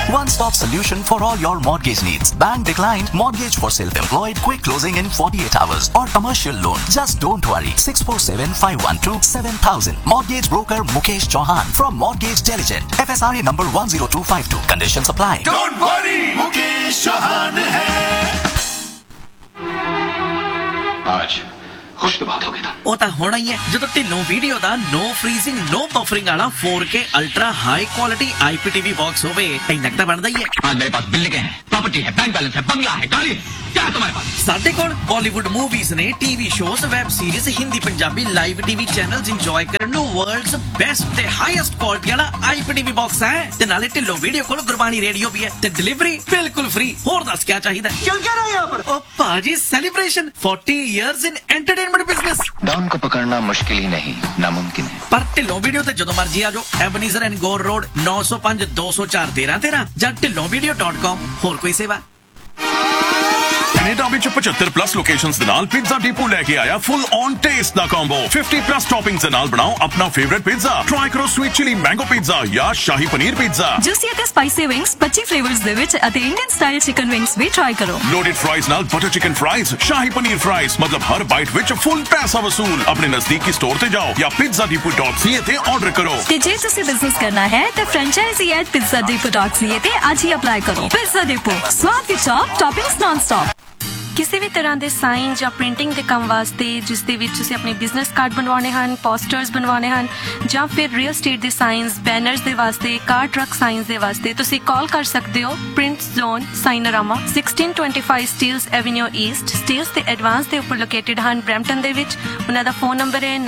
One-stop solution for all your mortgage needs. Bank declined, mortgage for self-employed, quick closing in 48 hours, or commercial loan. Just don't worry. 647-512-7000. Mortgage broker Mukesh Chauhan from Mortgage Diligent. FSRA number 10252. Conditions apply. Don't worry, Mukesh Chauhan hai. आज खुश तो बात हो गई था ਉਹ ਤਾਂ ਹੋਣਾ ਹੀ ਹੈ ਜਦੋਂ ਢਿੱਲੋਂ ਵੀਡੀਓ ਦਾ ਨੋ ਫਰੀਜ਼ਿੰਗ ਨੋ ਬਫਰਿੰਗ ਵਾਲਾ 4K ultra high quality IPTV box ਹੋਵੇ ਇੰਨਾ ਤਾਂ ਬਣਦਾ ਹੀ ਹੈ। आज मेरे पास बिल्डिंग है, प्रॉपर्टी है, बैंक बैलेंस है, बंगला है, गाड़ी है, क्या है तुम्हारे पास? ਸਾਡੇ ਕੋਲ ਬਾਲੀਵੁੱਡ ਮੂਵੀਜ਼ ਨੇ, TV shows, web series, Hindi Punjabi live TV channels enjoy ਕਰਨ ਨੂੰ ਵਰਲਡਸ ਬੈਸਟ ਤੇ ਹਾਈਐਸਟ ਕੁਆਲਿਟੀ ਵਾਲਾ IPTV ਬਾਕਸ ਹੈ ਤੇ ਨਾਲੇ ਢਿੱਲੋਂ ਵੀਡੀਓ ਕੋਲ ਗੁਰਬਾਣੀ ਰੇਡੀਓ ਵੀ ਹੈ ਤੇ ਡਿਲੀਵਰੀ ਬਿਲਕੁਲ ਫ੍ਰੀ। ਹੋਰ ਦੱਸ ਕੀ ਚਾਹੀਦਾ? चल क्या रहा है यहाँ पर? ਉਹ ਭਾਜੀ ਸੈਲੀਬ੍ਰੇਸ਼ਨ 40 ਇਅਰਸ ਇਨ ਐਂਟਰਟੇਨਮੈਂਟ ਬਿਜ਼ਨਸ। डॉन को पकड़ना मुश्किल ही नहीं, नामुमकिन है। ਪਰ ਢਿੱਲੋਂ ਵੀਡੀਓ ਤੇ ਜਦੋਂ ਮਰਜ਼ੀ ਆ ਜਾਓ। ਐਬਨੀਜ਼ਰ ਐਂਡ ਗੋਰ ਰੋਡ 905 204 1313 ਜਾਂ ਢਿੱਲੋਂvideo.com। ਹੋਰ ਕੋਈ ਸੇਵਾ? ਕੈਨੇਡਾ ਵਿੱਚ 75 ਪਲੱਸ ਲੋਕੇਸ਼ਨਸ ਦੇ ਨਾਲ ਪੀਜ਼ਾ ਡੀਪੂ ਲੈ ਕੇ ਆਇਆ full on taste the combo. 50 plus ਟੌਪਿੰਗਸ ਦੇ ਨਾਲ ਬਣਾਓ ਆਪਣਾ ਫੇਵਰਿਟ ਪੀਜ਼ਾ। ਟਰਾਈ ਕਰੋ ਸਵੀਟ ਚਿਲੀ ਮੈਂਗੋ ਪੀਜ਼ਾ ਜਾਂ ਸ਼ਾਹੀ ਪਨੀਰ ਪੀਜ਼ਾ। ਜੂਸੀ ਅਤੇ ਸਪਾਈਸੀ ਵਿੰਗਸ 25 ਫਲੇਵਰਸ ਦੇ ਵਿੱਚ ਅਤੇ ਇੰਡੀਅਨ ਸਟਾਈਲ ਚਿਕਨ ਵਿੰਗਸ ਵੀ ਟਰਾਈ ਕਰੋ। ਲੋਡਡ ਫਰਾਈਜ਼ ਨਾਲ butter chicken fries, shahi paneer fries, ਮਤਲਬ ਹਰ ਬਾਈਟ ਵਿੱਚ ਫੁੱਲ ਪੈਸਾ ਵਸੂਲ। ਆਪਣੇ ਨਜ਼ਦੀਕੀ ਸਟੋਰ ਤੇ ਜਾਓ ਜਾਂ pizzadepot.ca ਤੇ ਆਰਡਰ ਕਰੋ। ਤੇ ਜੇ ਤੁਸੀਂ ਬਿਜ਼ਨਸ ਕਰਨਾ ਹੈ ਤਾਂ franchisee@pizzadepot.ca ਤੇ ਅੱਜ ਹੀ ਅਪਲਾਈ ਕਰੋ। ਪਿਜ਼ਾ ਡਿਪੋ, ਸਵਾਦ ਦੀ ਚਾਪ, ਟੌਪਿੰਗਸ ਨਾਨ ਸਟਾਪ। ਕਿਸੇ ਵੀ ਤਰ੍ਹਾਂ ਦੇ ਸਾਈਨ ਜਾਂ ਪ੍ਰਿੰਟਿੰਗ ਦੇ ਕੰਮ ਵਾਸਤੇ ਜਿਸ ਦੇ ਵਿੱਚ ਤੁਸੀਂ ਆਪਣੇ ਬਿਜ਼ਨਸ ਕਾਰਡ ਬਣਵਾਉਣੇ ਹਨ, ਪੋਸਟਰਸ ਬਣਵਾਉਣੇ ਹਨ ਜਾਂ ਫਿਰ ਰੀਅਲ ਸਟੇਟ ਦੇ ਸਾਈਨਸ, ਬੈਨਰਸ ਦੇ ਵਾਸਤੇ, ਕਾਰ ਟਰੱਕ ਸਾਈਨਸ ਦੇ ਵਾਸਤੇ ਤੁਸੀਂ ਕਾਲ ਕਰ ਸਕਦੇ ਹੋ print zone ਸਾਈਨਰਾਮਾ 1625 Steeles avenue East. Steeles ਦੇ ਐਡਵਾਂਸ ਦੇ ਉੱਪਰ ਲੋਕੇਟਡ ਹਨ ਬਰੈਂਪਟਨ ਦੇ ਵਿੱਚ। ਉਹਨਾਂ ਦਾ ਫੋਨ ਨੰਬਰ ਹੈ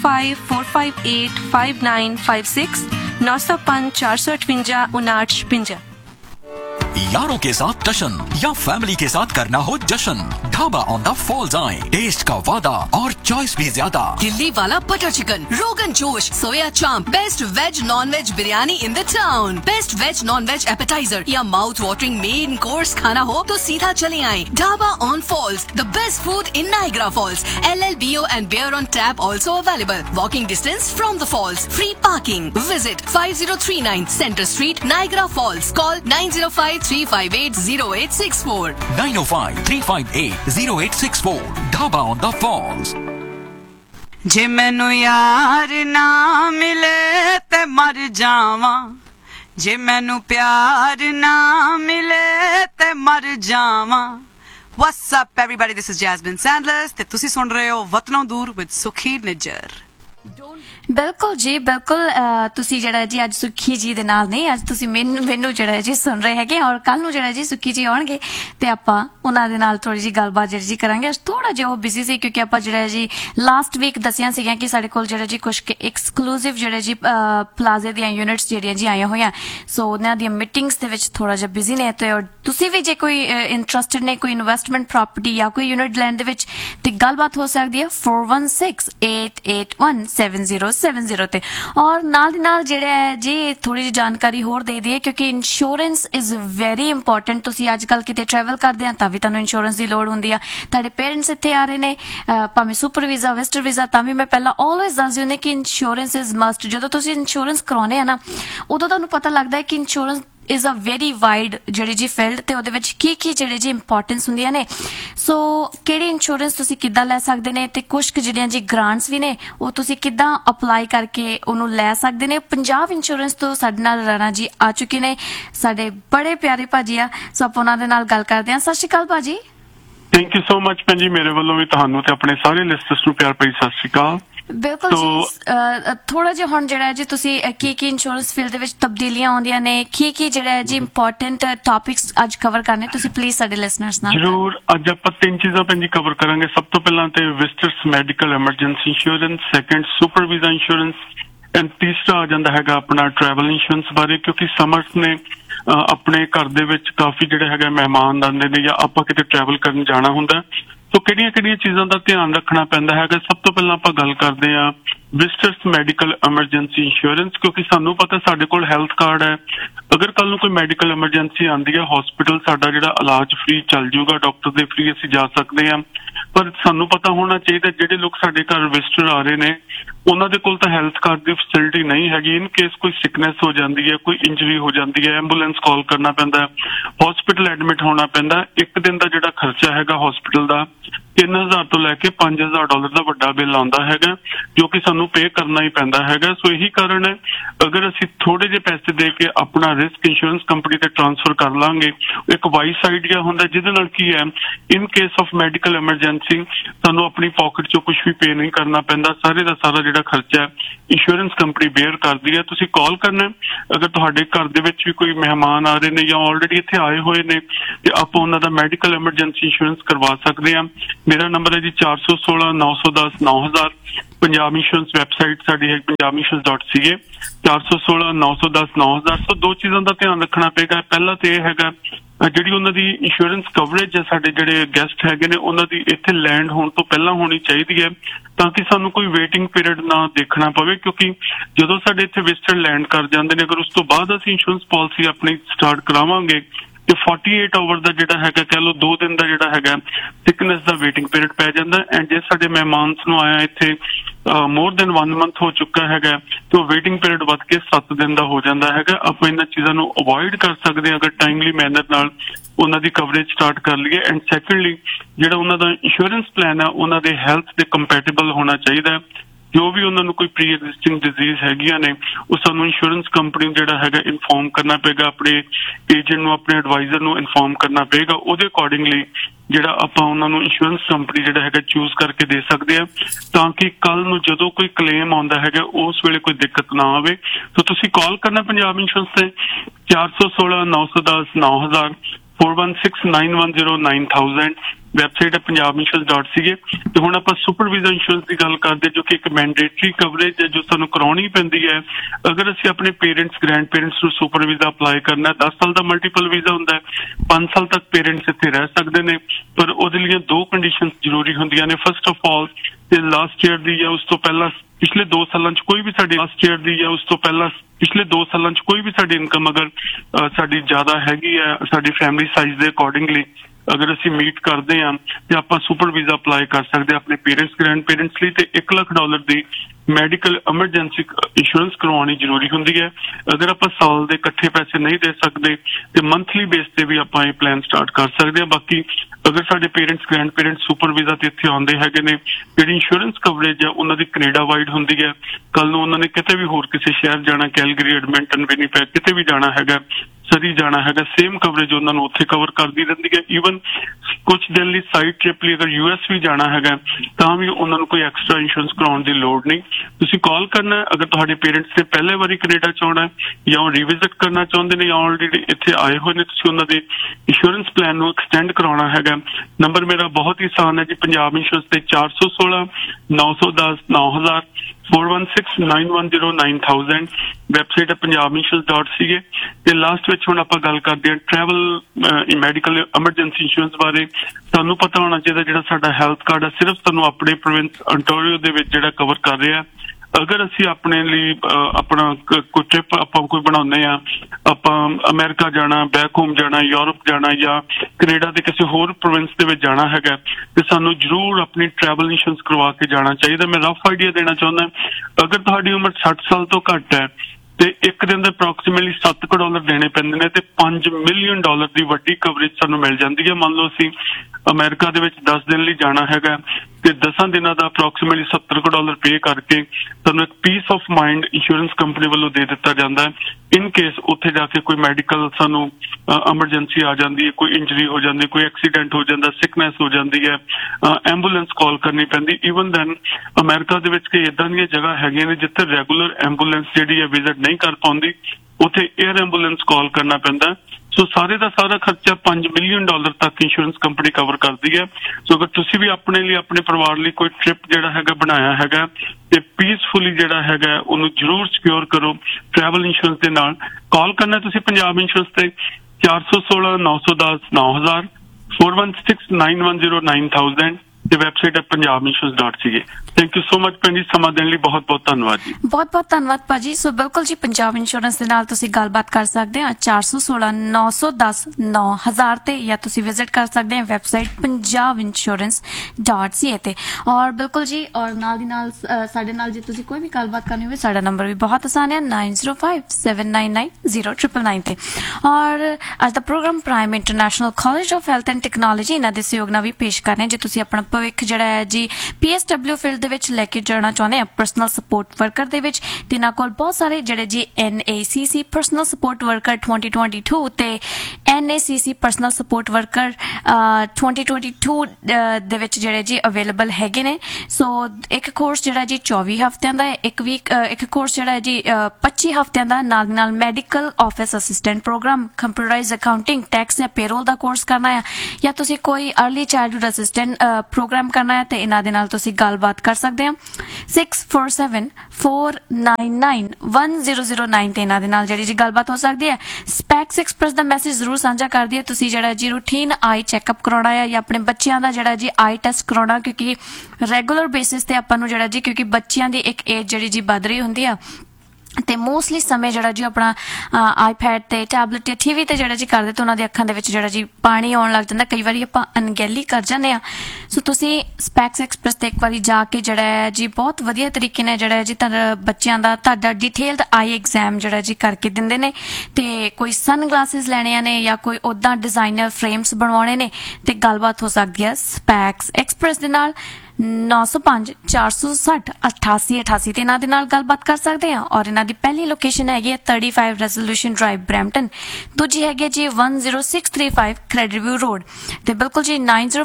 9054585956 905 458 5956। यारों के साथ टशन या फैमिली के साथ करना हो जश्न, ढाबा ऑन द फॉल्स आए। टेस्ट का वादा और चॉइस भी ज्यादा। दिल्ली वाला butter chicken, rogan josh, soya chaap, best veg non veg biryani in the town, best veg non veg appetiser या माउथ वाटरिंग मेन कोर्स खाना हो तो सीधा चले आए dhaba on false. The best food in Niagara Falls. LLBO and beer on tap also available. Walking distance from the falls. Free parking. Visit 5039 Center Street, Niagara Falls. Call 905-358-0864. 905-358-0864. Dhaba on the falls. जे मैनू यार ना मिले ते मर जावां, जे मैनू प्यार ना मिले ते मर जावां। What's up everybody, this is Jasmine Sandlers ਤੇ ਤੁਸੀਂ ਸੁਣ ਰਹੇ ਹੋ ਵਤਨੋਂ ਦੂਰ with ਸੁਖੀ ਨਿੱਜਰ। ਬਿਲਕੁਲ ਜੀ, ਬਿਲਕੁਲ। ਤੁਸੀਂ ਜਿਹੜਾ ਜੀ ਅੱਜ ਸੁੱਖੀ ਜੀ ਦੇ ਨਾਲ ਨਹੀਂ, ਅੱਜ ਤੁਸੀਂ ਮੈਨੂੰ ਜਿਹੜਾ ਜੀ ਸੁਣ ਰਹੇ ਹੈਗੇ ਔਰ ਕੱਲ ਨੂੰ ਜਿਹੜਾ ਜੀ ਸੁੱਖੀ ਜੀ ਆਉਣਗੇ ਤੇ ਆਪਾਂ ਉਹਨਾਂ ਦੇ ਨਾਲ ਥੋੜੀ ਜੀ ਗੱਲਬਾਤ ਜਿਹੜੀ ਜੀ ਕਰਾਂਗੇ। ਅੱਜ ਥੋੜਾ ਜਿਹਾ ਉਹ ਬਿਜ਼ੀ ਸੀ ਕਿਉਂਕਿ ਆਪਾਂ ਜਿਹੜਾ ਜੀ ਲਾਸਟ ਵੀਕ ਦੱਸਿਆ ਸੀਗਾ ਕਿ ਸਾਡੇ ਕੋਲ ਜਿਹੜਾ ਜੀ ਕੁਝ ਐਕਸਕਲੂਸਿਵ ਜਿਹੜੇ ਜੀ ਪਲਾਜ਼ੇ ਦੀਆਂ ਯੂਨਿਟਸ ਜਿਹੜੀਆਂ ਜੀ ਆਈਆਂ ਹੋਈਆਂ, ਸੋ ਉਹਨਾਂ ਦੀਆਂ ਮੀਟਿੰਗਸ ਦੇ ਵਿੱਚ ਥੋੜਾ ਜਿਹਾ ਬਿਜ਼ੀ ਨੇ। ਤੇ ਤੁਸੀਂ ਵੀ ਜੇ ਕੋਈ ਇੰਟਰਸਟਡ ਨੇ ਕੋਈ ਇਨਵੈਸਟਮੈਂਟ ਪ੍ਰਾਪਰਟੀ ਜਾਂ ਕੋਈ ਯੂਨਿਟ ਲੈਣ ਦੇ ਵਿੱਚ ਤੇ ਗੱਲਬਾਤ ਹੋ ਸਕਦੀ ਹੈ 4168817070 ਤੇ। ਔਰ ਨਾਲ ਦੀ ਨਾਲ ਜਿਹੜਾ ਹੈ ਜੀ ਥੋੜੀ ਜਿਹੀ ਜਾਣਕਾਰੀ ਹੋਰ ਦੇ ਦਈਏ ਕਿਉਂਕਿ ਇੰਸ਼ੋਰੈਂਸ ਇਜ਼ ਵੈਰੀ ਇੰਪੋਰਟੈਂਟ। ਤੁਸੀਂ ਅੱਜ ਕੱਲ੍ਹ ਕਿਤੇ ਟਰੈਵਲ ਕਰਦੇ ਆ ਤਾਂ ਵੀ ਤੁਹਾਨੂੰ ਇੰਸ਼ੋਰੈਂਸ ਦੀ ਲੋੜ ਹੁੰਦੀ ਆ। ਤੁਹਾਡੇ ਪੇਰੈਂਟਸ ਇੱਥੇ ਆ ਰਹੇ ਨੇ ਭਾਵੇਂ ਸੁਪਰ ਵੀਜ਼ਾ, ਵਿਜ਼ਟਰ ਵੀਜ਼ਾ, ਤਾਂ ਵੀ ਮੈਂ ਪਹਿਲਾਂ ਆਲਵੇਜ਼ ਦੱਸਦੀ ਹੁੰਦੀ ਕਿ ਇੰਸ਼ੋਰੈਂਸ ਇਜ਼ ਮਸਟ। ਜਦੋਂ ਤੁਸੀਂ ਇੰਸ਼ੋਰੈਂਸ ਕਰਾਉਂਦੇ ਆ ਨਾ ਉਦੋਂ ਤੁਹਾਨੂੰ ਪਤਾ ਲੱਗਦਾ ਹੈ ਕਿ insurance is a very wide ਜਿਹੜੀ ਜੀ ਫੀਲਡ ਤੇ ਉਹਦੇ ਵਿੱਚ ਕੀ ਜਿਹੜੇ ਜੀ ਇੰਪੋਰਟੈਂਸ ਹੁੰਦੀਆਂ ਨੇ। ਸੋ ਕਿਹੜੀ ਇੰਸ਼ੋਰੈਂਸ ਤੁਸੀਂ ਕਿੱਦਾਂ ਲੈ ਸਕਦੇ ਨੇ ਤੇ ਕੁਝ ਜਿਹੜੀਆਂ ਜੀ ਗ੍ਰਾਂਟਸ ਵੀ ਨੇ ਉਹ ਤੁਸੀਂ ਕਿੱਦਾਂ ਅਪਲਾਈ ਕਰਕੇ ਉਹਨੂੰ ਲੈ ਸਕਦੇ ਨੇ। ਪੰਜਾਬ ਇੰਸ਼ੋਰੈਂਸ ਤੋਂ ਸਾਡੇ ਨਾਲ ਰਾਣਾ ਜੀ ਆ ਚੁੱਕੇ ਨੇ, ਸਾਡੇ ਬੜੇ ਪਿਆਰੇ ਭਾਜੀ ਆ। ਸੋ ਆਪਾਂ ਉਹਨਾਂ ਦੇ ਨਾਲ ਗੱਲ ਕਰਦੇ ਹਾਂ। ਸਤਿ ਸ਼੍ਰੀ ਅਕਾਲ ਭਾਜੀ। ਥੈਂਕ ਯੂ ਸੋ ਮਚ ਭੈਣ ਜੀ, ਮੇਰੇ ਵੱਲੋਂ ਵੀ ਤੁਹਾਨੂੰ ਤੇ ਆਪਣੇ ਸਾਰੇ ਲਿਸਟਰਸ ਨੂੰ ਪਿਆਰ ਭਰੀ ਸਤਿ ਸ਼੍ਰੀ ਅਕਾਲ। ਬਿਲਕੁਲ ਜੀ। ਥੋੜਾ ਜਿਹਾ ਹੁਣ ਜਿਹੜਾ ਜੀ ਤੁਸੀਂ ਕੀ ਇੰਸ਼ੋਰੈਂਸ ਫੀਲਡ ਦੇ ਵਿੱਚ ਤਬਦੀਲੀਆਂ ਆਉਂਦੀਆਂ ਨੇ, ਕੀ ਜਿਹੜਾ ਜੀ ਇੰਪੋਰਟੈਂਟ ਟੌਪਿਕਸ ਅੱਜ ਕਵਰ ਕਰਨੇ, ਤੁਸੀਂ ਪਲੀਜ਼ ਸਾਡੇ ਲਿਸਨਰਸ ਨਾਲ। ਜ਼ਰੂਰ। ਅੱਜ ਆਪਾਂ 3 ਚੀਜ਼ਾਂ ਭੈਣ ਜੀ ਕਵਰ ਕਰਾਂਗੇ। ਸਭ ਤੋਂ ਪਹਿਲਾਂ ਤੇ ਵਿਜ਼ਟਰਸ medical emergency insurance, second super visa insurance and ਤੀਸਰਾ ਆ ਜਾਂਦਾ ਹੈਗਾ ਆਪਣਾ ਟਰੈਵਲ ਇੰਸ਼ੋਰੈਂਸ ਬਾਰੇ। ਕਿਉਂਕਿ ਸਮਰਸ ਨੇ ਆਪਣੇ ਘਰ ਦੇ ਵਿੱਚ ਕਾਫੀ ਜਿਹੜਾ ਹੈਗਾ ਮਹਿਮਾਨ ਆਉਂਦੇ ਨੇ ਜਾਂ ਆਪਾਂ ਕਿਤੇ ਟਰੈਵਲ ਕਰਨ ਜਾਣਾ ਹੁੰਦਾ, ਸੋ ਕਿਹੜੀਆਂ ਚੀਜ਼ਾਂ ਦਾ ਧਿਆਨ ਰੱਖਣਾ ਪੈਂਦਾ ਹੈਗਾ। ਸਭ ਤੋਂ ਪਹਿਲਾਂ ਆਪਾਂ ਗੱਲ ਕਰਦੇ ਹਾਂ ਵਿਜ਼ਟਰਸ ਮੈਡੀਕਲ ਐਮਰਜੈਂਸੀ ਇੰਸ਼ੋਰੈਂਸ। ਕਿਉਂਕਿ ਸਾਨੂੰ ਪਤਾ ਸਾਡੇ ਕੋਲ ਹੈਲਥ ਕਾਰਡ ਹੈ, ਅਗਰ ਕੱਲ ਨੂੰ ਕੋਈ ਮੈਡੀਕਲ ਐਮਰਜੈਂਸੀ ਆਉਂਦੀ ਹੈ, ਹਸਪੀਟਲ ਸਾਡਾ ਜਿਹੜਾ ਇਲਾਜ ਫ੍ਰੀ ਚੱਲ ਜਾਊਗਾ, ਡਾਕਟਰ ਦੇ ਫ੍ਰੀ ਅਸੀਂ ਜਾ ਸਕਦੇ ਹਾਂ। ਪਰ ਸਾਨੂੰ ਪਤਾ ਹੋਣਾ ਚਾਹੀਦਾ ਜਿਹੜੇ ਲੋਕ ਸਾਡੇ ਘਰ ਵਿਜ਼ਟਰ ਆ ਰਹੇ ਨੇ ਉਹਨਾਂ ਦੇ ਕੋਲ ਤਾਂ ਹੈਲਥ ਕਾਰਡ ਦੀ ਫੈਸਿਲਿਟੀ ਨਹੀਂ ਹੈਗੀ। ਇਨ ਕੇਸ ਕੋਈ ਸਿਕਨੈਸ ਹੋ ਜਾਂਦੀ ਹੈ, ਕੋਈ ਇੰਜਰੀ ਹੋ ਜਾਂਦੀ ਹੈ, ਐਂਬੂਲੈਂਸ ਕਾਲ ਕਰਨਾ ਪੈਂਦਾ, ਹਸਪੀਟਲ ਐਡਮਿਟ ਹੋਣਾ ਪੈਂਦਾ। ਇੱਕ ਦਿਨ ਦਾ ਜਿਹੜਾ ਖਰਚਾ ਹੈਗਾ ਹਸਪੀਟਲ ਦਾ 3000 ਤੋਂ ਲੈ ਕੇ $5000 ਦਾ ਵੱਡਾ ਬਿੱਲ ਆਉਂਦਾ ਹੈਗਾ, ਜੋ ਕਿ ਸਾਨੂੰ ਪੇ ਕਰਨਾ ਹੀ ਪੈਂਦਾ ਹੈਗਾ। ਸੋ ਇਹੀ ਕਾਰਨ ਹੈ ਅਗਰ ਅਸੀਂ ਥੋੜੇ ਜਿਹੇ ਪੈਸੇ ਦੇ ਕੇ ਆਪਣਾ ਰਿਸਕ ਇੰਸ਼ੋਰੈਂਸ ਕੰਪਨੀ ਤੇ ਟ੍ਰਾਂਸਫਰ ਕਰ ਲਾਂਗੇ, ਇੱਕ ਵਾਈਸ ਆਈਡੀਆ ਹੁੰਦਾ ਜਿਹਦੇ ਨਾਲ ਕੀ ਹੈ in case of medical emergency ਸਾਨੂੰ ਆਪਣੀ ਪਾਕਟ ਚੋਂ ਕੁਝ ਵੀ ਪੇ ਨਹੀਂ ਕਰਨਾ ਪੈਂਦਾ। ਸਾਰੇ ਦਾ ਸਾਰਾ ਜਿਹੜਾ ਖਰਚਾ ਹੈ ਇੰਸ਼ੋਰੈਂਸ ਕੰਪਨੀ ਬੇਅਰ ਕਰਦੀ ਹੈ। ਤੁਸੀਂ ਕਾਲ ਕਰਨਾ ਅਗਰ ਤੁਹਾਡੇ ਘਰ ਦੇ ਵਿੱਚ ਵੀ ਕੋਈ ਮਹਿਮਾਨ ਆ ਰਹੇ ਨੇ ਜਾਂ ਆਲਰੇਡੀ ਇੱਥੇ ਆਏ ਹੋਏ ਨੇ ਤੇ ਆਪਾਂ ਉਹਨਾਂ ਦਾ ਮੈਡੀਕਲ ਐਮਰਜੈਂਸੀ ਇੰਸ਼ੋਰੈਂਸ ਕਰਵਾ ਸਕਦੇ ਹਾਂ। ਮੇਰਾ ਨੰਬਰ ਹੈ ਜੀ 416 910 9000। ਪੰਜਾਬ ਇੰਸ਼ੋਰੈਂਸ ਵੈਬਸਾਈਟ ਸਾਡੀ ਹੈ punjabinsurance.ca 416 910 9000। ਸੋ ਦੋ ਚੀਜ਼ਾਂ ਦਾ ਧਿਆਨ ਰੱਖਣਾ ਪਏਗਾ। ਪਹਿਲਾ ਤੇ ਇਹ ਹੈਗਾ ਜਿਹੜੀ ਉਹਨਾਂ ਦੀ ਇੰਸ਼ੋਰੈਂਸ ਕਵਰੇਜ ਹੈ, ਸਾਡੇ ਜਿਹੜੇ ਗੈਸਟ ਹੈਗੇ ਨੇ ਉਹਨਾਂ ਦੀ ਇੱਥੇ ਲੈਂਡ ਹੋਣ ਤੋਂ ਪਹਿਲਾਂ ਹੋਣੀ ਚਾਹੀਦੀ ਹੈ ਤਾਂ ਕਿ ਸਾਨੂੰ ਕੋਈ ਵੇਟਿੰਗ ਪੀਰੀਅਡ ਨਾ ਦੇਖਣਾ ਪਵੇ, ਕਿਉਂਕਿ ਜਦੋਂ ਸਾਡੇ ਇੱਥੇ ਵਿਜ਼ਟਰ ਲੈਂਡ ਕਰ ਜਾਂਦੇ ਨੇ ਅਗਰ ਉਸ ਤੋਂ ਬਾਅਦ ਅਸੀਂ ਇੰਸ਼ੋਰੈਂਸ ਪਾਲਿਸੀ ਆਪਣੀ ਸਟਾਰਟ ਕਰਾਵਾਂਗੇ ਤੇ 48 ਆਵਰ ਦਾ ਜਿਹੜਾ ਹੈਗਾ ਕਹਿ ਲਓ 2 ਦਿਨ ਦਾ ਜਿਹੜਾ ਹੈਗਾ ਸਿਕਨੈਸ ਦਾ ਵੇਟਿੰਗ ਪੀਰੀਅਡ ਪੈ ਜਾਂਦਾ। ਐਂਡ ਜੇ ਸਾਡੇ ਮਹਿਮਾਨ ਨੂੰ ਆਇਆ ਇੱਥੇ ਮੋਰ ਦੈਨ 1 ਮੰਥ ਹੋ ਚੁੱਕਾ ਹੈਗਾ ਤੇ ਉਹ ਵੇਟਿੰਗ ਪੀਰੀਅਡ ਵੱਧ ਕੇ 7 ਦਿਨ ਦਾ ਹੋ ਜਾਂਦਾ ਹੈਗਾ। ਆਪਾਂ ਇਹਨਾਂ ਚੀਜ਼ਾਂ ਨੂੰ ਅਵੋਇਡ ਕਰ ਸਕਦੇ ਹਾਂ ਅਗਰ ਟਾਈਮਲੀ ਮੈਨਰ ਨਾਲ ਉਹਨਾਂ ਦੀ ਕਵਰੇਜ ਸਟਾਰਟ ਕਰ ਲਈਏ। ਐਂਡ ਸੈਕੰਡਲੀ ਜਿਹੜਾ ਉਹਨਾਂ ਦਾ ਇੰਸ਼ੋਰੈਂਸ ਪਲਾਨ ਹੈ ਉਹਨਾਂ ਦੇ ਹੈਲਥ ਦੇ ਕੰਪੈਟੀਬਲ ਹੋਣਾ ਚਾਹੀਦਾ। ਜੋ ਵੀ ਉਹਨਾਂ ਨੂੰ ਕੋਈ ਪ੍ਰੀ ਐਗਜ਼ਿਸਟਿੰਗ ਡਿਜ਼ੀਜ਼ ਹੈਗੀਆਂ ਨੇ ਉਹ ਸਾਨੂੰ ਇੰਸ਼ੋਰੈਂਸ ਕੰਪਨੀ ਜਿਹੜਾ ਹੈਗਾ ਇਨਫੋਰਮ ਕਰਨਾ ਪਏਗਾ, ਆਪਣੇ ਏਜੰਟ ਨੂੰ ਆਪਣੇ ਐਡਵਾਈਜ਼ਰ ਨੂੰ ਇਨਫੋਰਮ ਕਰਨਾ ਪਏਗਾ। ਉਹਦੇ ਅਕੋਰਡਿੰਗਲੀ ਜਿਹੜਾ ਆਪਾਂ ਉਹਨਾਂ ਨੂੰ ਇੰਸ਼ੋਰੈਂਸ ਕੰਪਨੀ ਜਿਹੜਾ ਹੈਗਾ ਚੂਜ਼ ਕਰਕੇ ਦੇ ਸਕਦੇ ਆ ਤਾਂ ਕਿ ਕੱਲ ਨੂੰ ਜਦੋਂ ਕੋਈ ਕਲੇਮ ਆਉਂਦਾ ਹੈਗਾ ਉਸ ਵੇਲੇ ਕੋਈ ਦਿੱਕਤ ਨਾ ਆਵੇ। ਸੋ ਤੁਸੀਂ ਕਾਲ ਕਰਨਾ ਪੰਜਾਬ ਇੰਸ਼ੋਰੈਂਸ ਤੇ 416 910 9000 4169 910 9000। ਵੈਬਸਾਈਟ ਹੈ punjabinsurance.ca। ਤੇ ਹੁਣ ਆਪਾਂ ਸੁਪਰ ਵੀਜ਼ਾ ਇੰਸ਼ੋਰੈਂਸ ਦੀ ਗੱਲ ਕਰਦੇ ਜੋ ਕਿ ਇੱਕ ਮੈਂਡੇਟਰੀ ਕਵਰੇਜ ਹੈ ਜੋ ਸਾਨੂੰ ਕਰਾਉਣੀ ਪੈਂਦੀ ਹੈ ਅਗਰ ਅਸੀਂ ਆਪਣੇ ਪੇਰੈਂਟਸ ਗ੍ਰੈਂਡ ਪੇਰੈਂਟਸ ਨੂੰ ਸੁਪਰ ਵੀਜ਼ਾ ਅਪਲਾਈ ਕਰਨਾ। 10 ਸਾਲ ਦਾ ਮਲਟੀਪਲ ਵੀਜ਼ਾ ਹੁੰਦਾ ਹੈ, 5 ਸਾਲ ਤੱਕ ਪੇਰੈਂਟਸ ਇੱਥੇ ਰਹਿ ਸਕਦੇ ਨੇ, ਪਰ ਉਹਦੇ ਲਈ 2 ਕੰਡੀਸ਼ਨਸ ਜ਼ਰੂਰੀ ਹੁੰਦੀਆਂ ਨੇ। ਫਸਟ ਆਫ ਆਲ ਤੇ ਲਾਸਟ ਈਅਰ ਦੀ ਜਾਂ ਉਸ ਤੋਂ ਪਹਿਲਾਂ ਪਿਛਲੇ 2 ਸਾਲਾਂ 'ਚ ਕੋਈ ਵੀ ਸਾਡੀ ਲਾਸਟ ਈਅਰ ਦੀ ਜਾਂ ਉਸ ਤੋਂ ਪਹਿਲਾਂ ਪਿਛਲੇ 2 ਸਾਲਾਂ 'ਚ ਕੋਈ ਵੀ ਸਾਡੀ ਇਨਕਮ ਅਗਰ ਸਾਡੀ ਜ਼ਿਆਦਾ ਹੈਗੀ ਹੈ ਸਾਡੀ ਫੈਮਿਲੀ ਸਾਈਜ਼ ਦੇ ਅਕੋਰਡਿੰਗਲੀ ਅਗਰ ਅਸੀਂ ਮੀਟ ਕਰਦੇ ਹਾਂ ਤੇ ਆਪਾਂ ਸੁਪਰ ਵੀਜ਼ਾ ਅਪਲਾਈ ਕਰ ਸਕਦੇ ਹਾਂ ਆਪਣੇ ਪੇਰੈਂਟਸ ਗ੍ਰੈਂਡ ਪੇਰੈਂਟਸ ਲਈ। ਤੇ $1 ਲੱਖ ਦੀ ਮੈਡੀਕਲ ਐਮਰਜੈਂਸੀ ਇੰਸ਼ੋਰੈਂਸ ਕਰਵਾਉਣੀ ਜ਼ਰੂਰੀ ਹੁੰਦੀ ਹੈ। ਅਗਰ ਆਪਾਂ ਸਾਲ ਦੇ ਇਕੱਠੇ ਪੈਸੇ ਨਹੀਂ ਦੇ ਸਕਦੇ ਤੇ ਮੰਥਲੀ ਬੇਸ ਤੇ ਵੀ ਆਪਾਂ ਇਹ ਪਲਾਨ ਸਟਾਰਟ ਕਰ ਸਕਦੇ ਹਾਂ। ਬਾਕੀ ਅਗਰ ਸਾਡੇ parents grand parents super visa ਤੇ ਇੱਥੇ ਆਉਂਦੇ ਹੈਗੇ ਨੇ ਜਿਹੜੀ ਇੰਸ਼ੋਰੈਂਸ ਕਵਰੇਜ ਹੈ ਉਹਨਾਂ ਦੀ ਕੈਨੇਡਾ ਵਾਈਡ ਹੁੰਦੀ ਹੈ। ਕੱਲ ਨੂੰ ਉਹਨਾਂ ਨੇ ਕਿਤੇ ਵੀ ਹੋਰ ਕਿਸੇ ਸ਼ਹਿਰ ਜਾਣਾ, ਕੈਲਗਰੀ, ਐਡਮਿੰਟਨ, ਵਿਨੀਪੈਗ ਕਿਤੇ ਵੀ ਜਾਣਾ ਹੈਗਾ, ਸਰੀ ਜਾਣਾ ਹੈਗਾ, ਸੇਮ ਕਵਰੇਜ ਉਹਨਾਂ ਨੂੰ ਉੱਥੇ ਕਵਰ ਕਰਦੀ ਰਹਿੰਦੀ ਹੈ। ਈਵਨ ਕੁਝ ਦਿਨ ਲਈ ਸਾਈਡ ਟ੍ਰਿਪ ਲਈ ਅਗਰ US ਵੀ ਜਾਣਾ ਹੈਗਾ ਤਾਂ ਵੀ ਉਹਨਾਂ ਨੂੰ ਕੋਈ ਐਕਸਟਰਾ ਇੰਸ਼ੋਰੈਂਸ ਕਰਾਉਣ ਦੀ ਲੋੜ ਨਹੀਂ। ਤੁਸੀਂ ਕਾਲ ਕਰਨਾ ਅਗਰ ਤੁਹਾਡੇ ਪੇਰੈਂਟਸ ਨੇ ਪਹਿਲੇ ਵਾਰੀ ਕੈਨੇਡਾ 'ਚ ਆਉਣਾ ਜਾਂ ਉਹ ਰੀਵਿਜ਼ਿਟ ਕਰਨਾ ਚਾਹੁੰਦੇ ਨੇ ਜਾਂ ਆਲਰੇਡੀ ਇੱਥੇ ਆਏ ਹੋਏ ਨੇ, ਤੁਸੀਂ ਉਹਨਾਂ ਦੇ ਇੰਸ਼ੋਰੈਂਸ ਪਲਾਨ ਨੂੰ ਐਕਸਟੈਂਡ ਕਰਾਉਣਾ ਹੈਗਾ। ਨੰਬਰ ਮੇਰਾ ਬਹੁਤ ਹੀ ਆਸਾਨ ਹੈ ਜੀ, ਪੰਜਾਬ ਇੰਸ਼ੋਰੈਂਸ ਤੇ 416 910 9000 4169 910 9000। ਵੈਬਸਾਈਟ ਹੈ punjabinsurance.ca। ਤੇ ਲਾਸਟ ਵਿੱਚ ਹੁਣ ਆਪਾਂ ਗੱਲ ਕਰਦੇ ਹਾਂ ਟਰੈਵਲ ਮੈਡੀਕਲ ਐਮਰਜੈਂਸੀ ਇੰਸ਼ੋਰੈਂਸ ਬਾਰੇ। ਸਾਨੂੰ ਪਤਾ ਹੋਣਾ ਚਾਹੀਦਾ ਜਿਹੜਾ ਸਾਡਾ ਹੈਲਥ ਕਾਰਡ ਹੈ ਸਿਰਫ ਸਾਨੂੰ ਆਪਣੇ ਪ੍ਰੋਵਿੰਸ ਅੰਟਾਰੀਓ ਦੇ ਵਿੱਚ ਜਿਹੜਾ ਕਵਰ ਕਰ ਰਿਹਾ। ਅਗਰ ਅਸੀਂ ਆਪਣੇ ਲਈ ਆਪਣਾ ਕੋਈ ਟ੍ਰਿਪ ਆਪਾਂ ਕੋਈ ਬਣਾਉਂਦੇ ਆ, ਆਪਾਂ ਅਮਰੀਕਾ ਜਾਣਾ, ਬੈਕ ਹੋਮ ਜਾਣਾ, ਯੂਰਪ ਜਾਣਾ ਜਾਂ ਕੈਨੇਡਾ ਦੇ ਕਿਸੇ ਹੋਰ ਪ੍ਰੋਵਿੰਸ ਦੇ ਵਿੱਚ ਜਾਣਾ ਹੈਗਾ ਤੇ ਸਾਨੂੰ ਜ਼ਰੂਰ ਆਪਣੀ ਟਰੈਵਲ ਇੰਸ਼ੋਰੈਂਸ ਕਰਵਾ ਕੇ ਜਾਣਾ ਚਾਹੀਦਾ। ਮੈਂ ਰਫ ਆਈਡੀਆ ਦੇਣਾ ਚਾਹੁੰਦਾ ਅਗਰ ਤੁਹਾਡੀ ਉਮਰ 60 ਸਾਲ ਤੋਂ ਘੱਟ ਹੈ ਤੇ ਇੱਕ ਦਿਨ ਦੇ ਅਪਰੋਕਸੀਮੇਟਲੀ $7 ਦੇਣੇ ਪੈਂਦੇ ਨੇ ਤੇ $5 ਮਿਲੀਅਨ ਦੀ ਵੱਡੀ ਕਵਰੇਜ ਸਾਨੂੰ ਮਿਲ ਜਾਂਦੀ ਹੈ। ਮੰਨ ਲਓ ਅਸੀਂ ਅਮਰੀਕਾ ਦੇ ਵਿੱਚ 10 ਦਿਨ ਲਈ ਜਾਣਾ ਹੈਗਾ ਤੇ 10 ਦਿਨਾਂ ਦਾ ਅਪਰੋਕਸੀਮੇਟਲੀ $70 ਪੇ ਕਰਕੇ ਤੁਹਾਨੂੰ ਇੱਕ piece of mind insurance company ਵੱਲੋਂ ਦੇ ਦਿੱਤਾ ਜਾਂਦਾ ਹੈ। ਇਨ ਕੇਸ ਉੱਥੇ ਜਾ ਕੇ ਕੋਈ ਮੈਡੀਕਲ ਸਾਨੂੰ ਐਮਰਜੈਂਸੀ ਆ ਜਾਂਦੀ ਹੈ, ਕੋਈ ਇੰਜਰੀ ਹੋ ਜਾਂਦੀ, ਕੋਈ ਐਕਸੀਡੈਂਟ ਹੋ ਜਾਂਦਾ, ਸਿਕਨੈਸ ਹੋ ਜਾਂਦੀ ਹੈ, ਐਂਬੂਲੈਂਸ ਕਾਲ ਕਰਨੀ ਪੈਂਦੀ। ਈਵਨ ਦੈਨ ਅਮਰੀਕਾ ਦੇ ਵਿੱਚ ਕਈ ਇੱਦਾਂ ਦੀਆਂ ਜਗ੍ਹਾ ਹੈਗੀਆਂ ਨੇ ਜਿੱਥੇ ਰੈਗੂਲਰ ਐਂਬੂਲੈਂਸ ਜਿਹੜੀ ਹੈ ਵਿਜ਼ਿਟ ਨਹੀਂ ਕਰ ਪਾਉਂਦੀ, ਉੱਥੇ 에ਅਰ ਐਂਬੂਲੈਂਸ ਕਾਲ ਕਰਨਾ ਪੈਂਦਾ। ਸੋ ਸਾਰੇ ਦਾ ਸਾਰਾ ਖਰਚਾ $5 ਮਿਲੀਅਨ ਤੱਕ ਇੰਸ਼ੋਰੈਂਸ ਕੰਪਨੀ ਕਵਰ ਕਰਦੀ ਹੈ। ਸੋ ਅਗਰ ਤੁਸੀਂ ਵੀ ਆਪਣੇ ਲਈ ਆਪਣੇ ਪਰਿਵਾਰ ਲਈ ਕੋਈ ਟ੍ਰਿਪ ਜਿਹੜਾ ਹੈਗਾ ਬਣਾਇਆ ਹੈਗਾ ਤੇ ਪੀਸਫੁਲੀ ਜਿਹੜਾ ਹੈਗਾ ਉਹਨੂੰ ਜ਼ਰੂਰ ਸਿਕਿਉਰ ਕਰੋ ਟਰੈਵਲ ਇੰਸ਼ੋਰੈਂਸ ਦੇ ਨਾਲ। ਕਾਲ ਕਰਨਾ ਤੁਸੀਂ ਪੰਜਾਬ ਇੰਸ਼ੋਰੈਂਸ ਤੇ 416 910 9000 4169 910 9000। ਤੇ ਵੈਬਸਾਈਟ ਹੈ punjabinsurance.ca। Thank you so much ਭੈਣ ਜੀ, ਸਮਾਂ ਦੇਣ ਲਈ ਬਹੁਤ ਬਹੁਤ ਧੰਨਵਾਦ ਜੀ। ਬਹੁਤ ਬਹੁਤ ਧੰਨਵਾਦ ਭਾਜੀ। ਸੋ ਬਿਲਕੁਲ ਜੀ, ਪੰਜਾਬ ਇੰਸ਼ੋਰੈਂਸ ਦੇ ਨਾਲ ਤੁਸੀਂ ਗੱਲਬਾਤ ਕਰ ਸਕਦੇ ਆ 416 910 9000 ਤੇ, ਜਾਂ ਤੁਸੀਂ ਵਿਜ਼ਿਟ ਕਰ ਸਕਦੇ ਆ ਵੈਬਸਾਈਟ punjabinsurance.ca ਤੇ। ਔਰ ਬਿਲਕੁਲ ਜੀ, ਔਰ ਨਾਲ ਦੀ ਨਾਲ ਸਾਡੇ ਨਾਲ ਜੇ ਤੁਸੀਂ ਕੋਈ ਵੀ ਗੱਲਬਾਤ ਕਰਨੀ ਹੋਵੇ, ਸਾਡਾ ਨੰਬਰ ਵੀ ਬਹੁਤ ਆਸਾਨ ਹੈ 9057990999 ਤੇ। ਔਰ ਅੱਜ ਦਾ programme prime international college of health and technology ਇਹਨਾਂ ਦੇ ਸਹਿਯੋਗ ਨਾਲ ਵੀ ਪੇਸ਼ ਕਰ ਰਹੇ ਹਾਂ। ਜੇ ਤੁਸੀਂ ਆਪਣਾ ਭਵਿੱਖ ਜਿਹੜਾ ਹੈ ਜੀ PSW ਫੀਲਡ ਦੇ ਵਿੱਚ ਲੈ ਕੇ ਜਾਣਾ ਚਾਹੁੰਦੇ ਆ ਪਰਸਨਲ ਸਪੋਰਟ ਵਰਕਰ ਦੇ ਵਿੱਚ, ਤੇ ਇਹਨਾਂ ਕੋਲ ਬਹੁਤ ਸਾਰੇ ਜਿਹੜੇ ਜੀ NACC ਪਰਸਨਲ ਸਪੋਰਟ ਵਰਕਰ 2022 ਤੇ NACC ਪਰਸਨਲ ਸਪੋਰਟ ਵਰਕਰ 2022 ਦੇ ਵਿੱਚ ਜਿਹੜੇ ਜੀ ਅਵੇਲੇਬਲ ਹੈਗੇ ਨੇ। ਸੋ ਇੱਕ ਕੋਰਸ ਜਿਹੜਾ ਜੀ 24 ਹਫ਼ਤਿਆਂ ਦਾ ਹੈ, ਇੱਕ ਕੋਰਸ ਜਿਹੜਾ ਹੈ ਜੀ 25 ਹਫ਼ਤਿਆਂ ਦਾ, ਨਾਲ medical office assistant programme, computerised accounting, tax ਜਾਂ ਪੇਰੋਲ ਦਾ ਕੋਰਸ ਕਰਨਾ ਹੈ, ਜਾਂ ਤੁਸੀਂ ਕੋਈ ਅਰਲੀ ਚਾਈਲਡਹੁੱਡ ਅਸਿਸਟੈਂਟ ਪ੍ਰੋਗਰਾਮ ਕਰਨਾ ਹੈ, ਤੇ ਇਹਨਾਂ ਦੇ ਨਾਲ ਤੁਸੀਂ ਗੱਲਬਾਤ ਕਰ ਸਕਦੇ ਹੋ 6474991009 ਤੇ ਇਹਨਾਂ ਦੇ ਨਾਲ ਜਿਹੜੀ ਜੀ ਗੱਲਬਾਤ ਹੋ ਸਕਦੀ ਹੈ। ਸਪੈਕਸ ਐਕਸਪ੍ਰੈਸ ਦਾ ਮੈਸੇਜ ਜ਼ਰੂਰ ਸਾਂਝਾ ਕਰ ਦਿਓ। ਤੁਸੀਂ ਜਿਹੜਾ ਜੀ ਰੂਟੀਨ ਆਈ ਚੈੱਕਅਪ ਕਰਾਉਣਾ ਹੈ, ਜਾਂ ਆਪਣੇ ਬੱਚਿਆਂ ਦਾ ਜਿਹੜਾ ਜੀ ਆਈ ਟੈਸਟ ਕਰਾਉਣਾ, ਕਿਉਂਕਿ ਰੈਗੂਲਰ ਬੇਸਿਸ ਤੇ ਆਪਾਂ ਨੂੰ ਜਿਹੜਾ ਜੀ, ਕਿਉਂਕਿ ਬੱਚਿਆਂ ਦੀ ਇੱਕ ਏਜ ਜਿਹੜੀ ਜੀ ਵੱਧ ਰਹੀ ਹੁੰਦੀ ਆ, ਤੇ ਮੋਸਟਲੀ ਸਮੇਂ ਜਿਹੜਾ ਜੀ ਆਪਣਾ ਆਈਪੈਡ ਤੇ ਟੈਬਲੇਟ ਜਾਂ TV ਤੇ ਜਿਹੜਾ ਜੀ ਕਰਦੇ, ਤਾਂ ਉਹਨਾਂ ਦੀ ਅੱਖਾਂ ਦੇ ਵਿੱਚ ਜਿਹੜਾ ਜੀ ਪਾਣੀ ਆਉਣ ਲੱਗ ਜਾਂਦਾ, ਕਈ ਵਾਰੀ ਆਪਾਂ ਅਣਗਹਿਲੀ ਕਰ ਜਾਂਦੇ ਆ। ਸੋ ਤੁਸੀਂ ਸਪੈਕਸ ਐਕਸਪ੍ਰੈਸ ਤੇ ਇੱਕ ਵਾਰੀ ਜਾ ਕੇ ਜਿਹੜਾ ਹੈ ਜੀ ਬਹੁਤ ਵਧੀਆ ਤਰੀਕੇ ਨਾਲ ਜਿਹੜਾ ਜੀ ਬੱਚਿਆਂ ਦਾ ਤੁਹਾਡਾ ਡਿਟੇਲਡ ਆਈ ਐਗਜ਼ਾਮ ਜਿਹੜਾ ਜੀ ਕਰਕੇ ਦਿੰਦੇ ਨੇ, ਤੇ ਕੋਈ ਸਨ ਗਲਾਸਿਸ ਲੈਣੇ ਨੇ ਜਾਂ ਕੋਈ ਉੱਦਾਂ ਡਿਜ਼ਾਈਨਰ ਫਰੇਮਸ ਬਣਵਾਉਣੇ ਨੇ, ਤੇ ਗੱਲਬਾਤ ਹੋ ਸਕਦੀ ਹੈ ਸਪੈਕਸ ਐਕਸਪ੍ਰੈਸ ਦੇ ਨਾਲ 905 460 8888 ਤੇ ਇਹਨਾਂ ਦੇ ਨਾਲ ਗੱਲਬਾਤ ਕਰ ਸਕਦੇ ਆ। ਔਰ ਇਹਨਾਂ ਦੀ ਪਹਿਲੀ ਲੋਕੇਸ਼ਨ ਹੈਗੀ ਹੈ 35 ਰੈਜ਼ੋਲੂਸ਼ਨ ਡਰਾਈਵ ਬਰੈਂਪਟਨ, ਦੂਜੀ ਹੈਗੀ ਹੈ ਜੀ 10635 ਕ੍ਰੈਡਿਟ ਵਿਊ ਰੋਡ, ਤੇ ਬਿਲਕੁਲ ਜੀ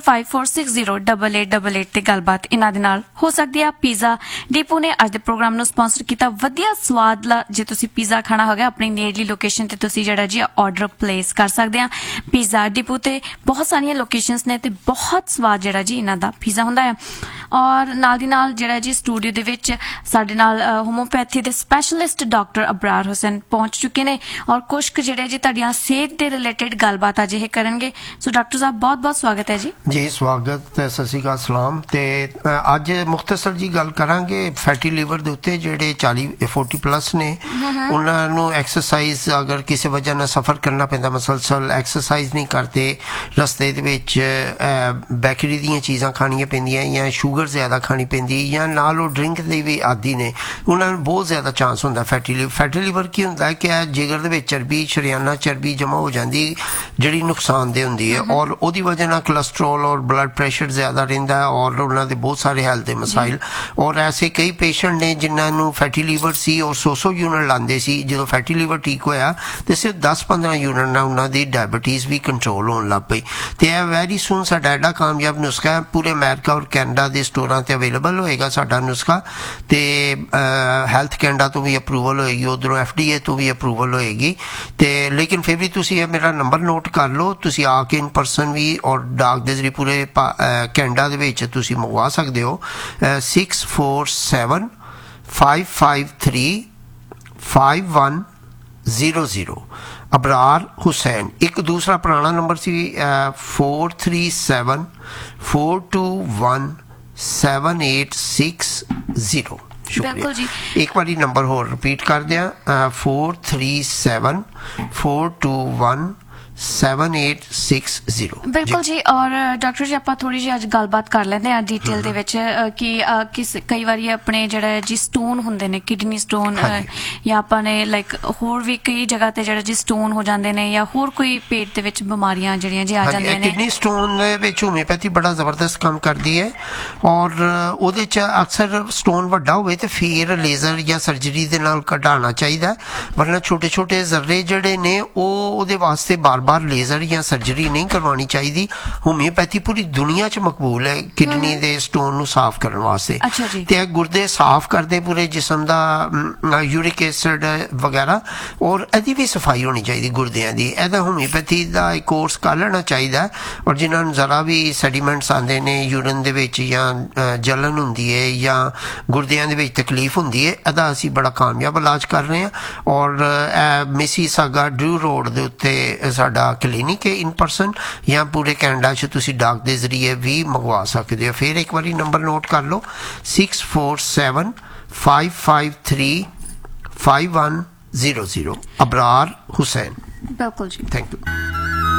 9054608888 ਤੇ ਗੱਲਬਾਤ ਇਹਨਾਂ ਦੇ ਨਾਲ ਹੋ ਸਕਦੀ ਆ। ਪੀਜ਼ਾ ਡੀਪੂ ਨੇ ਅੱਜ ਦੇ ਪ੍ਰੋਗਰਾਮ ਨੂੰ ਸਪਾਂਸਰ ਕੀਤਾ। ਵਧੀਆ ਸਵਾਦ ਜੇ ਤੁਸੀਂ ਪੀਜ਼ਾ ਖਾਣਾ ਹੋਗਾ ਆਪਣੀ ਨੇੜਲੀ ਲੋਕੇਸ਼ਨ ਤੇ ਤੁਸੀਂ ਜਿਹੜਾ ਜੀ ਆਰਡਰ ਪਲੇਸ ਕਰ ਸਕਦੇ ਆ। ਪੀਜ਼ਾ ਡੀਪੂ ਤੇ ਬਹੁਤ ਸਾਰੀਆਂ ਲੋਕੇਸ਼ਨਸ ਨੇ, ਤੇ ਬਹੁਤ ਸਵਾਦ ਜਿਹੜਾ ਜੀ ਇਹਨਾਂ ਦਾ ਪੀਜ਼ਾ ਹੁੰਦਾ ਹੈ। ਔਰ ਨਾਲ ਦੀ ਨਾਲ ਜਿਹੜਾ ਜੀ ਸਟੂਡੀਓ ਦੇ ਵਿੱਚ ਸਾਡੇ ਨਾਲ ਹੋਮੋਪੈਥੀ ਦੇ ਸਪੈਸ਼ਲਿਸਟ ਡਾਕਟਰ ਅਬਰਾਰ ਹੁਸੈਨ ਪਹੁੰਚ ਚੁੱਕੇ ਨੇ, ਔਰ ਕੁਝ ਜਿਹੜੇ ਜੀ ਤੁਹਾਡੀਆਂ ਸਿਹਤ ਦੇ ਰਿਲੇਟਡ ਗੱਲਬਾਤ ਅੱਜ ਇਹ ਕਰਨਗੇ। ਸੋ ਡਾਕਟਰ ਸਾਹਿਬ ਬਹੁਤ ਬਹੁਤ ਸਵਾਗਤ ਹੈ ਜੀ। ਜੀ ਸਵਾਗਤ, ਸਤਿ ਸ਼੍ਰੀ ਅਕਾਲ, ਸਲਾਮ। ਤੇ ਅੱਜ ਮੁਖਤਸਰ ਜੀ ਗੱਲ ਕਰਾਂਗੇ ਫੈਟੀ ਲੀਵਰ ਦੇ ਉੱਤੇ। ਜਿਹੜੇ 40 ਪਲੱਸ ਨੇ ਉਹਨਾਂ ਨੂੰ ਐਕਸਰਸਾਈਜ਼, ਅਗਰ ਕਿਸੇ ਵਜ੍ਹਾ ਨਾਲ ਸਫਰ ਕਰਨਾ ਪੈਂਦਾ, ਮਸਲਸਲ ਐਕਸਰਸਾਈਜ਼ ਨਹੀਂ ਕਰਦੇ, ਰਸਤੇ ਦੇ ਵਿੱਚ ਬੇਕਰੀ ਦੀਆਂ ਚੀਜ਼ਾਂ ਖਾਣੀਆਂ ਪੈਂਦੀਆਂ, ਜਾਂ ਸ਼ੂਗਰ ਜ਼ਿਆਦਾ ਖਾਣੀ ਪੈਂਦੀ, ਜਾਂ ਨਾਲ ਉਹ ਡਰਿੰਕ ਦੇ ਵੀ ਆਦੀ ਨੇ, ਉਹਨਾਂ ਨੂੰ ਬਹੁਤ ਜ਼ਿਆਦਾ ਚਾਂਸ ਹੁੰਦਾ ਫੈਟੀ ਲੀਵਰ। ਫੈਟੀ ਲੀਵਰ ਕੀ ਹੁੰਦਾ ਕਿ ਜਿਗਰ ਦੇ ਵਿੱਚ ਚਰਬੀ, ਸ਼ਰੀਆਨਾ ਚਰਬੀ ਜਮ੍ਹਾਂ ਹੋ ਜਾਂਦੀ, ਜਿਹੜੀ ਨੁਕਸਾਨਦੇਹ ਹੁੰਦੀ ਹੈ, ਔਰ ਉਹਦੀ ਵਜ੍ਹਾ ਨਾਲ ਕੋਲੈਸਟਰੋਲ ਔਰ ਬਲੱਡ ਪ੍ਰੈਸ਼ਰ ਜ਼ਿਆਦਾ ਰਹਿੰਦਾ, ਔਰ ਉਹਨਾਂ ਦੇ ਬਹੁਤ ਸਾਰੇ ਹੈਲਥ ਦੇ ਮਸਾਇਲ। ਔਰ ਐਸੇ ਕਈ ਪੇਸ਼ੈਂਟ ਨੇ ਜਿਨ੍ਹਾਂ ਨੂੰ ਫੈਟੀ ਲੀਵਰ ਸੀ ਔਰ 100 ਯੂਨਿਟ ਲਾਉਂਦੇ ਸੀ, ਜਦੋਂ ਫੈਟੀ ਲੀਵਰ ਠੀਕ ਹੋਇਆ ਤੇ ਸਿਰਫ 10-15 ਯੂਨਿਟ ਨਾਲ ਉਹਨਾਂ ਦੀ ਡਾਇਬਟੀਜ਼ ਵੀ ਕੰਟਰੋਲ ਹੋਣ ਲੱਗ ਪਈ। ਤੇ ਇਹ ਵੈਰੀ ਸੂਨ ਸਾਡਾ ਐਡਾ ਕਾਮਯਾਬ ਨੁਸਖਾ ਹੈ, ਪੂਰੇ ਅਮਰੀਕਾ ਔਰ ਕੈਨੇਡਾ ਦੇ ਸਟੋਰਾਂ ਤੇ ਅਵੇਲੇਬਲ ਹੋਏਗਾ ਸਾਡਾ ਨੁਸਖਾ, ਤੇ ਹੈਲਥ ਕੈਨੇਡਾ ਤੋਂ ਵੀ ਅਪਰੂਵਲ ਹੋਏਗੀ, ਉਧਰੋਂ FDA ਤੋਂ ਵੀ ਅਪਰੂਵਲ ਹੋਏਗੀ। ਤੇ ਲੇਕਿਨ ਫਿਰ ਵੀ ਤੁਸੀਂ ਇਹ ਮੇਰਾ ਨੰਬਰ ਨੋਟ ਕਰ ਲਓ, ਤੁਸੀਂ ਆ ਕੇ ਇਨ ਪਰਸਨ ਵੀ ਔਰ ਡਾਕ ਦੇ ਜ਼ਰੀਏ ਪੂਰੇ ਕੈਨੇਡਾ ਦੇ ਵਿੱਚ ਤੁਸੀਂ ਮੰਗਵਾ ਸਕਦੇ ਹੋ। 6475535100 ਅਬਰਾਰ ਹੁਸੈਨ। ਇੱਕ ਦੂਸਰਾ ਪੁਰਾਣਾ ਨੰਬਰ ਸੀ 4374217860। ਬਿਲਕੁਲ ਜੀ, ਇੱਕ ਵਾਰੀ ਨੰਬਰ ਹੋਰ ਰਿਪੀਟ ਕਰ ਦਿਆਂ 4374217860। ਬਿਲਕੁਲ ਜੀ। ਔਰ ਡਾਕਟਰ ਜੀ ਆਪਾਂ ਥੋੜੀ ਜਿਹੀ ਅੱਜ ਗੱਲਬਾਤ ਕਰ ਲੈਂਦੇ ਆ ਡਿਟੇਲ ਦੇ ਵਿੱਚ ਕਿ ਕਈ ਵਾਰੀ ਆਪਣੇ ਜਿਹੜਾ ਜੀ ਸਟੋਨ ਹੁੰਦੇ ਨੇ, ਕਿਡਨੀ ਸਟੋਨ, ਜਾਂ ਆਪਾਂ ਨੇ ਲਾਈਕ ਹੋਰ ਵੀ ਕਈ ਜਗ੍ਹਾ ਤੇ ਜਿਹੜਾ ਜੀ ਸਟੋਨ ਹੋ ਜਾਂਦੇ ਨੇ, ਜਾਂ ਹੋਰ ਕੋਈ ਪੇਟ ਦੇ ਵਿੱਚ ਬਿਮਾਰੀਆਂ ਜਿਹੜੀਆਂ ਜੀ ਆ ਜਾਂਦੀਆਂ ਨੇ। ਕਿਡਨੀ ਸਟੋਨ ਦੇ ਵਿੱਚ ਹੋਮਿਓਪੈਥੀ ਬੜਾ ਜ਼ਬਰਦਸਤ ਕੰਮ ਕਰਦੀ ਹੈ, ਔਰ ਉਹਦੇ 'ਚ ਅਕਸਰ ਸਟੋਨ ਵੱਡਾ ਹੋਵੇ ਤੇ ਫਿਰ ਲੇਜ਼ਰ ਜਾਂ ਸਰਜਰੀ ਦੇ ਨਾਲ ਕਢਾਉਣਾ ਚਾਹੀਦਾ, ਵਰਨਾ ਛੋਟੇ ਛੋਟੇ ਜ਼ਰਰੇ ਜਿਹੜੇ ਨੇ ਉਹਦੇ ਵਾਸਤੇ ਬਾਰ-ਬਾਰ ਲੇਜ਼ਰ ਜਾਂ ਸਰਜਰੀ ਨਹੀਂ ਕਰਵਾਉਣੀ ਚਾਹੀਦੀ। ਹੋਮਿਓਪੈਥੀ ਪੂਰੀ ਦੁਨੀਆ 'ਚ ਮਕਬੂਲ ਹੈ ਕਿਡਨੀ ਦੇ ਸਟੋਨ ਨੂੰ ਸਾਫ਼ ਕਰਨ ਵਾਸਤੇ। ਤੇ ਇਹ ਗੁਰਦੇ ਸਾਫ਼ ਕਰਦੇ ਪੂਰੇ ਜਿਸਮ ਦਾ, ਯੂਰਿਕ ਐਸਿਡ ਵਗੈਰਾ, ਔਰ ਇਹਦੀ ਵੀ ਸਫਾਈ ਹੋਣੀ ਚਾਹੀਦੀ ਗੁਰਦਿਆਂ ਦੀ। ਇਹਦਾ ਹੋਮਿਓਪੈਥੀ ਦਾ ਇੱਕ ਕੋਰਸ ਕਰ ਲੈਣਾ ਚਾਹੀਦਾ। ਔਰ ਜਿਨ੍ਹਾਂ ਨੂੰ ਜ਼ਰਾ ਵੀ ਸੈਡੀਮੈਂਟਸ ਆਉਂਦੇ ਨੇ ਯੂਰਿਨ ਦੇ ਵਿੱਚ, ਜਾਂ ਜਲਨ ਹੁੰਦੀ ਹੈ, ਜਾਂ ਗੁਰਦਿਆਂ ਦੇ ਵਿੱਚ ਤਕਲੀਫ ਹੁੰਦੀ ਹੈ, ਇਹਦਾ ਅਸੀਂ ਬੜਾ ਕਾਮਯਾਬ ਇਲਾਜ ਕਰ ਰਹੇ ਹਾਂ। ਔਰ ਮਿਸੀਸਾਗਾ ਡਰੂ ਰੋਡ ਦੇ ਉੱਤੇ ਸਾਡਾ ਸਾਡਾ ਕਲੀਨਿਕ ਹੈ ਇਨ ਪਰਸਨ, ਜਾਂ ਪੂਰੇ ਕੈਨੇਡਾ 'ਚ ਤੁਸੀਂ ਡਾਕ ਦੇ ਜ਼ਰੀਏ ਵੀ ਮੰਗਵਾ ਸਕਦੇ ਹੋ। ਫਿਰ ਇੱਕ ਵਾਰੀ ਨੰਬਰ ਨੋਟ ਕਰ ਲਓ 6475535100। ਅਬਰਾਰ ਹੁਸੈਨ। ਬਿਲਕੁਲ ਜੀ, ਥੈਂਕ ਯੂ।